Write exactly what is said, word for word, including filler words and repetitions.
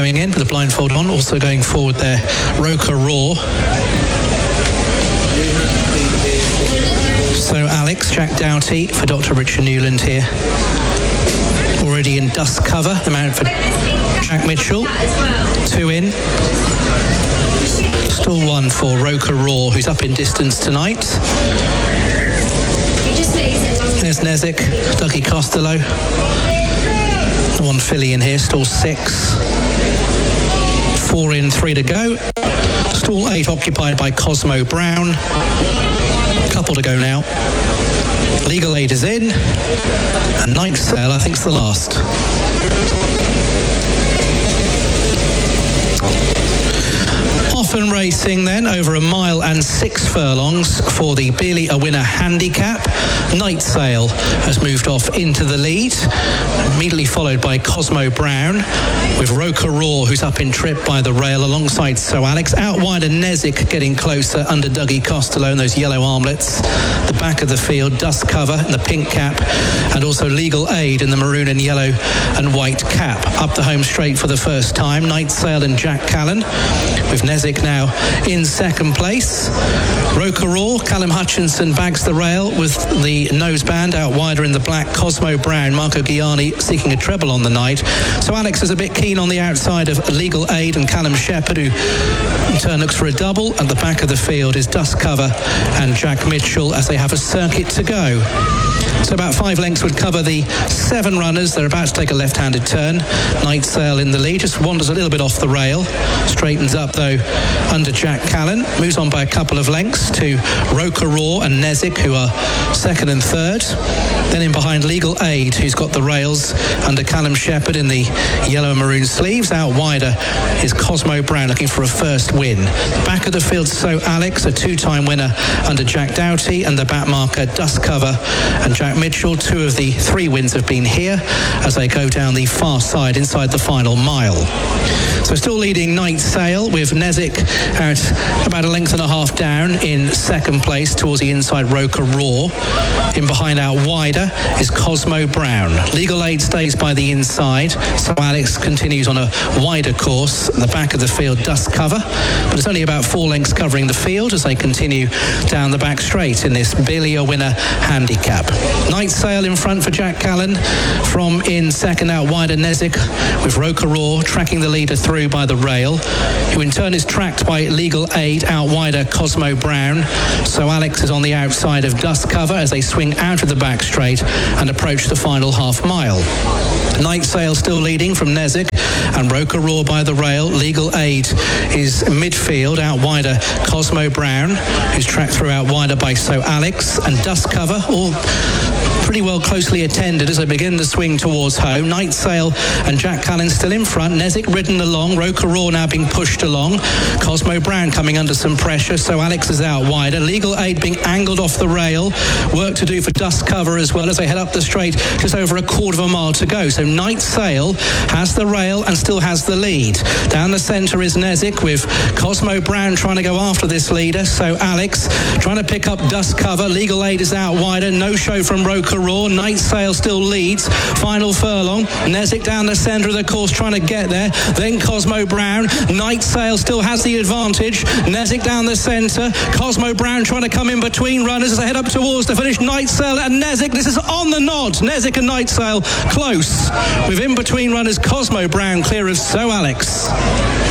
going in with the blindfold on. Also going forward there, Roker Raw. So Alex, Jack Doughty for Doctor Richard Newland here. Already in dust cover, the mount for Jack Mitchell. Two in. Stall one for Roker Raw, who's up in distance tonight. There's Nezik, Dougie Costello. One filly in here, stall six. Four in, three to go. Stall eight occupied by Cosmo Brown. Couple to go now. Legal Aid is in. And Night Sail, I think, is the last. Often racing then over a mile and six furlongs for the Beely a Winner handicap. Night Sail has moved off into the lead, immediately followed by Cosmo Brown, with Roker Raw, who's up in trip by the rail alongside So Alex. Out wide and Nezik getting closer under Dougie Costello and those yellow armlets. The back of the field, dust cover in the pink cap, and also Legal Aid in the maroon and yellow and white cap. Up the home straight for the first time, Night Sail and Jack Callan, with Nezik now in second place. Roker Raw, Callum Hutchinson bags the rail with the noseband. Out wider in the black, Cosmo Brown, Marco Gianni seeking a treble on the night. So Alex is a bit keen on the outside of Legal Aid and Callum Shepherd, who in turn looks for a double. At the back of the field is Dust Cover and Jack Mitchell as they have a circuit to go. So about five lengths would cover the seven runners. They're about to take a left-handed turn. Night Sail in the lead, just wanders a little bit off the rail. Straightens up though under Jack Callan. Moves on by a couple of lengths to Roker Raw and Nezik, who are second and third. Then in behind Legal Aid, who's got the rails under Callum Shepherd in the yellow and maroon sleeves. Out wider is Cosmo Brown looking for a first win. Back of the field, So Alex, a two-time winner under Jack Doughty, and the back marker Dust Cover and Jack Mitchell. Two of the three wins have been here as they go down the far side inside the final mile. So still leading Night Sail with Nezik out about a length and a half down in second place towards the inside Roker Raw. In behind out wider is Cosmo Brown. Legal Aid stays by the inside, so Alex continues on a wider course. The back of the field, Dust Cover, but it's only about four lengths covering the field as they continue down the back straight in this Beely a Winner handicap. Night Sail in front for Jack Callan. From in second out wider Nezik with Roker Raw tracking the leader through by the rail, who in turn is tracked by Legal Aid. Out wider Cosmo Brown. So Alex is on the outside of Dust Cover as they swing out of the back straight and approach the final half mile. Night Sail still leading from Nezik and Roker Raw by the rail. Legal Aid is midfield. Out wider Cosmo Brown, who's tracked through out wider by So Alex and Dust Cover, all pretty well closely attended as they begin to swing towards home. Night Sail and Jack Callan still in front. Nezik ridden along. Roker Raw now being pushed along. Cosmo Brown coming under some pressure. So Alex is out wider. Legal Aid being angled off the rail. Work to do for Dust Cover as well as they head up the straight. Just over a quarter of a mile to go. So Night Sail has the rail and still has the lead. Down the centre is Nezik with Cosmo Brown trying to go after this leader. So Alex trying to pick up Dust Cover. Legal Aid is out wider. No show from Roker Raw. Night Sail still leads. Final furlong. Nezik down the centre of the course trying to get there. Then Cosmo Brown. Night Sail still has the advantage. Nezik down the centre. Cosmo Brown trying to come in between runners as they head up towards the finish. Night Sail and Nezik. This is on the nod. Nezik and Night Sail close. With in between runners Cosmo Brown clear of So Alex.